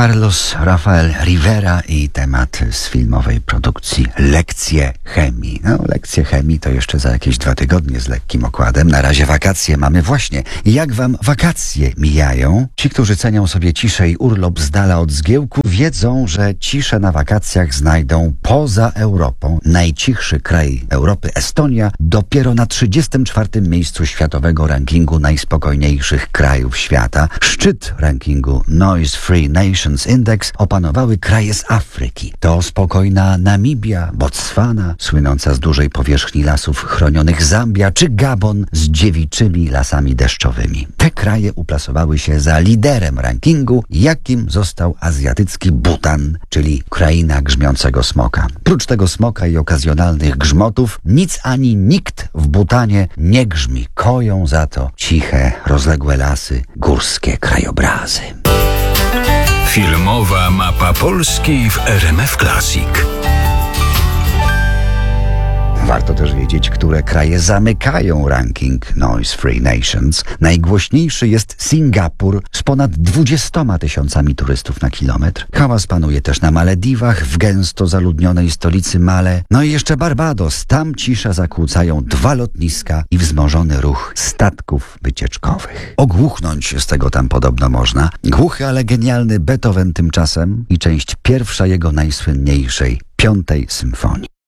Carlos Rafael Rivera i temat z filmowej produkcji Lekcje chemii. Lekcje chemii to jeszcze za jakieś 2 tygodnie z lekkim okładem. Na razie wakacje mamy właśnie. Jak wam wakacje mijają? Ci, którzy cenią sobie ciszę i urlop z dala od zgiełku, wiedzą, że ciszę na wakacjach znajdą poza Europą. Najcichszy kraj Europy, Estonia, dopiero na 34. miejscu światowego rankingu najspokojniejszych krajów świata. Szczyt rankingu Noise Free Nations Index opanowały kraje z Afryki. To spokojna Namibia, Botswana, słynąca z dużej powierzchni lasów chronionych Zambia, czy Gabon z dziewiczymi lasami deszczowymi. Te kraje uplasowały się za liderem rankingu, jakim został azjatycki Butan, czyli kraina grzmiącego smoka. Prócz tego smoka i okazjonalnych grzmotów, nic ani nikt w Butanie nie grzmi. Koją za to ciche, rozległe lasy, górskie krajobrazy. Filmowa mapa Polski w RMF Classic. Warto też wiedzieć, które kraje zamykają ranking Noise Free Nations. Najgłośniejszy jest Singapur z ponad 20 000 turystów na kilometr. Hałas panuje też na Malediwach, w gęsto zaludnionej stolicy Male. No i jeszcze Barbados. Tam cisza zakłócają 2 lotniska i wzmożony ruch statków wycieczkowych. Ogłuchnąć z tego tam podobno można. Głuchy, ale genialny Beethoven tymczasem i część pierwsza jego najsłynniejszej 5. symfonii.